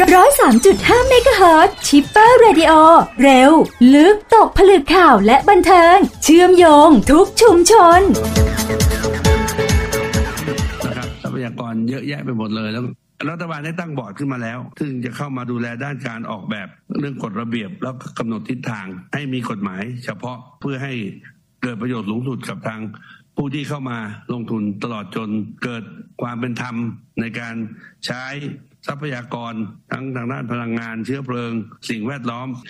103.5 เมกะเฮิรตซ์ชิปเปอร์เรดิโอเร็วลึกตกผลึกข่าวและบันเทิงเชื่อมโยงทุกชุมชนนะครับทรัพยากรเยอะแยะไปหมดเลยแล้วรัฐบาลได้ตั้งบอร์ดขึ้นมาแล้วซึ่งจะเข้ามาดูแลด้านการออกแบบเรื่องกฎระเบียบแล้วกำหนดทิศทางให้มีกฎหมายเฉพาะเพื่อให้เกิดประโยชน์สูงสุดกับทางผู้ที่เข้ามาลงทุนตลอดจนเกิดความเป็นธรรมในการใช้ทรัพยากรทั้งทางด้านพลังงานเชื้อเพลิงสิ่งแวดล้อม